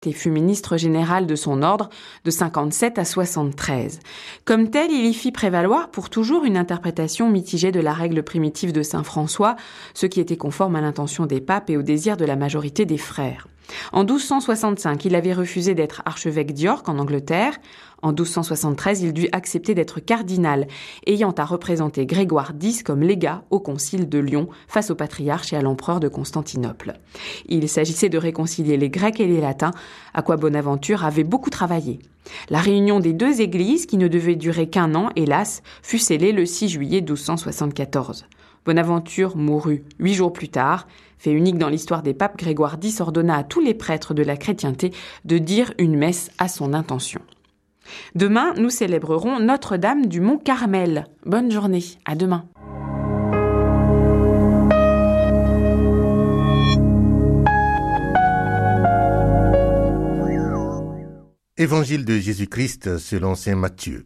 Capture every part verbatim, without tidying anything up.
et fut ministre général de son ordre de cinquante-sept à soixante-treize. Comme tel, il y fit prévaloir pour toujours une interprétation mitigée de la règle primitive de saint François, ce qui était conforme à l'intention des papes et au désir de la majorité des frères. En douze cent soixante-cinq, il avait refusé d'être archevêque d'York en Angleterre. En douze cent soixante-treize, il dut accepter d'être cardinal, ayant à représenter Grégoire dix comme légat au concile de Lyon face au patriarche et à l'empereur de Constantinople. Il s'agissait de réconcilier les Grecs et les Latins, à quoi Bonaventure avait beaucoup travaillé. La réunion des deux églises, qui ne devait durer qu'un an, hélas, fut scellée le six juillet douze cent soixante-quatorze. Bonaventure mourut huit jours plus tard. Fait unique dans l'histoire des papes, Grégoire dix ordonna à tous les prêtres de la chrétienté de dire une messe à son intention. Demain, nous célébrerons Notre-Dame du Mont Carmel. Bonne journée, à demain. Évangile de Jésus-Christ selon saint Matthieu.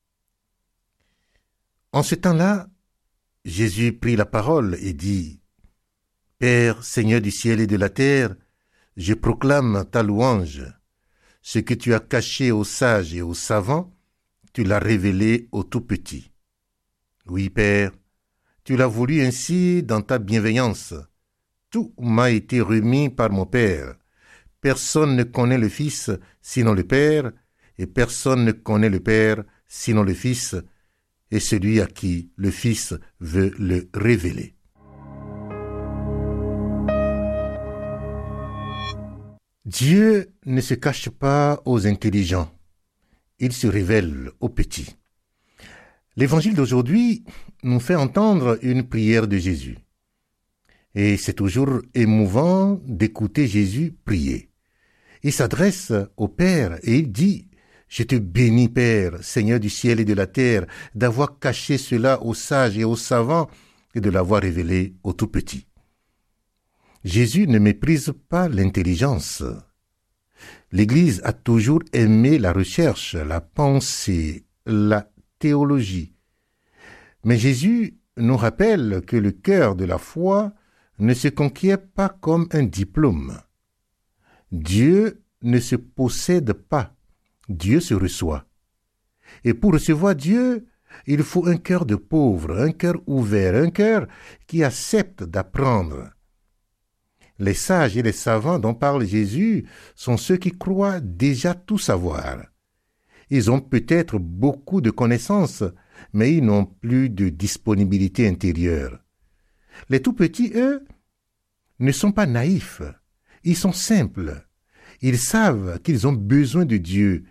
En ce temps-là, Jésus prit la parole et dit : Père, Seigneur du ciel et de la terre, je proclame ta louange. Ce que tu as caché aux sages et aux savants, tu l'as révélé aux tout-petits. Oui, Père, tu l'as voulu ainsi dans ta bienveillance. Tout m'a été remis par mon Père. Personne ne connaît le Fils sinon le Père, et personne ne connaît le Père sinon le Fils, et celui à qui le Fils veut le révéler. Dieu ne se cache pas aux intelligents, il se révèle aux petits. L'évangile d'aujourd'hui nous fait entendre une prière de Jésus. Et c'est toujours émouvant d'écouter Jésus prier. Il s'adresse au Père et il dit : Je te bénis, Père, Seigneur du ciel et de la terre, d'avoir caché cela aux sages et aux savants et de l'avoir révélé aux tout-petits. Jésus ne méprise pas l'intelligence. L'Église a toujours aimé la recherche, la pensée, la théologie. Mais Jésus nous rappelle que le cœur de la foi ne se conquiert pas comme un diplôme. Dieu ne se possède pas, Dieu se reçoit. Et pour recevoir Dieu, il faut un cœur de pauvre, un cœur ouvert, un cœur qui accepte d'apprendre. Les sages et les savants dont parle Jésus sont ceux qui croient déjà tout savoir. Ils ont peut-être beaucoup de connaissances, mais ils n'ont plus de disponibilité intérieure. Les tout-petits, eux, ne sont pas naïfs. Ils sont simples. Ils savent qu'ils ont besoin de Dieu.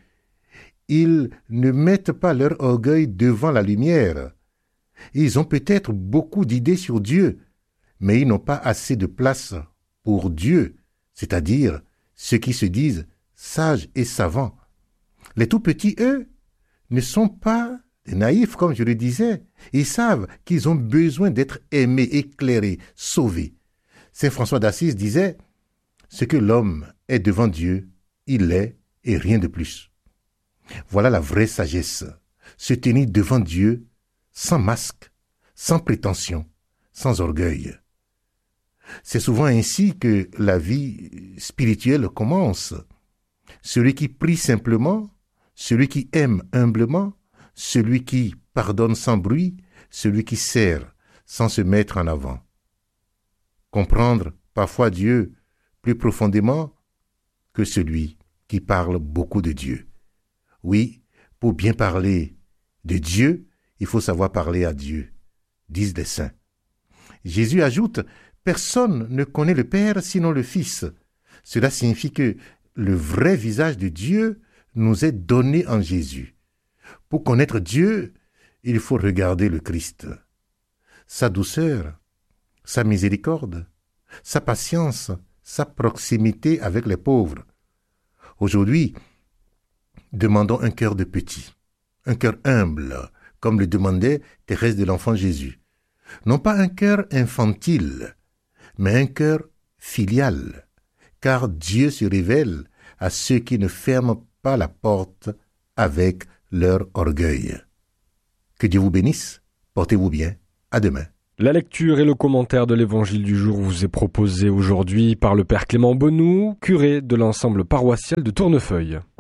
Ils ne mettent pas leur orgueil devant la lumière. Ils ont peut-être beaucoup d'idées sur Dieu, mais ils n'ont pas assez de place pour Dieu, c'est-à-dire ceux qui se disent sages et savants. Les tout-petits, eux, ne sont pas des naïfs, comme je le disais. Ils savent qu'ils ont besoin d'être aimés, éclairés, sauvés. Saint François d'Assise disait « Ce que l'homme est devant Dieu, il l'est et rien de plus ». Voilà la vraie sagesse, se tenir devant Dieu sans masque, sans prétention, sans orgueil. C'est souvent ainsi que la vie spirituelle commence. Celui qui prie simplement, celui qui aime humblement, celui qui pardonne sans bruit, celui qui sert sans se mettre en avant. Comprendre parfois Dieu plus profondément que celui qui parle beaucoup de Dieu. Oui, pour bien parler de Dieu, il faut savoir parler à Dieu, disent les saints. Jésus ajoute « Personne ne connaît le Père sinon le Fils ». Cela signifie que le vrai visage de Dieu nous est donné en Jésus. Pour connaître Dieu, il faut regarder le Christ. Sa douceur, sa miséricorde, sa patience, sa proximité avec les pauvres. Aujourd'hui, demandons un cœur de petit, un cœur humble, comme le demandait Thérèse de l'Enfant Jésus. Non pas un cœur infantile, mais un cœur filial, car Dieu se révèle à ceux qui ne ferment pas la porte avec leur orgueil. Que Dieu vous bénisse, portez-vous bien, à demain. La lecture et le commentaire de l'évangile du jour vous est proposé aujourd'hui par le Père Clément Bonou, curé de l'ensemble paroissial de Tournefeuille.